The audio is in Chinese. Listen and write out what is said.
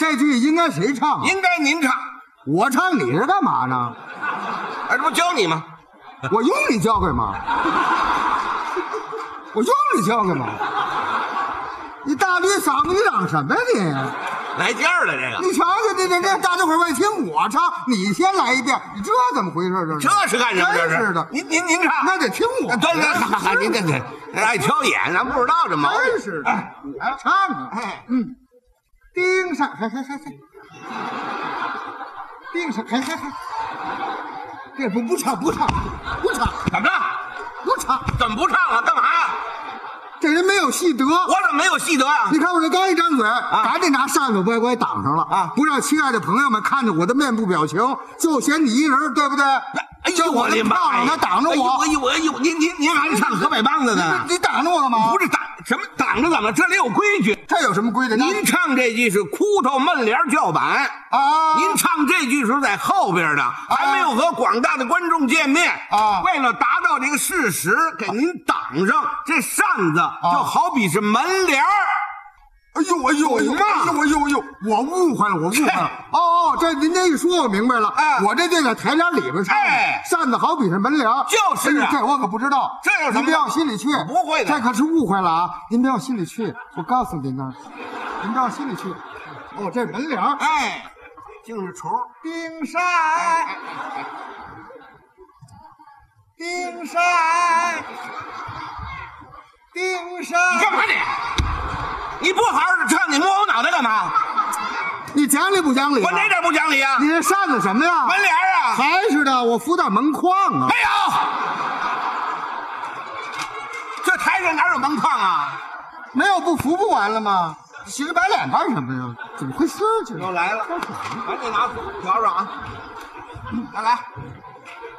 这句应该谁唱啊？ 应该您唱。 我唱，你是干嘛呢？ 这不教你吗？ 我用你教干嘛？我用你教干嘛？你大驴嗓子，你嚷什么呀你？ 来劲儿了这个。 你瞧瞧，这大家伙为听我唱，你先来一遍，你这怎么回事？ 这是干什么？这是的， 您唱， 那得听我。 对，您这爱挑眼，咱不知道这毛病。 真是的，你还唱啊？盯上，嘿，盯上，嘿，这不唱， 怎么着？ 不唱， 怎么不唱了？干嘛呀？ 这人没有戏德。 我怎么没有戏德呀？ 你看我这刚一张嘴，赶紧拿扇子乖乖挡上了啊！ 不让亲爱的朋友们看着我的面部表情，就嫌你一人，对不对？ 哎呦，我的漂亮，他挡着我。 哎呦，您还是唱河北梆子呢？ 你挡着我干嘛？ 不是挡什么挡着怎么？这里有规矩。 这有什么规矩？ 您唱这句是哭头闷帘叫板啊， 您唱这句是在后边的，还没有和广大的观众见面啊。 为了达到这个事实，给您挡上这扇子，就好比是门帘儿。 哎呦，我误会了。哦，这您这一说，我明白了。我这就在台帘里边唱。扇子好比是门帘， 就是啊。 这我可不知道。 这有什么？ 您别往心里去。 不会的， 这可是误会了啊！您别往心里去。我告诉您呢，您别往心里去。哦，这门帘， 就是绸。 冰山， 你干嘛你？你不好好唱，你摸我脑袋干嘛？ 你讲理不讲理？ 我哪点不讲理啊？ 你这扇子什么呀？ 门帘啊！ 还是的，我扶到门框啊。 没有，这台上哪有门框啊？ 没有不扶不完了吗？洗个白脸干什么呀？怎么回事？ 又来了，赶紧拿调上啊！来。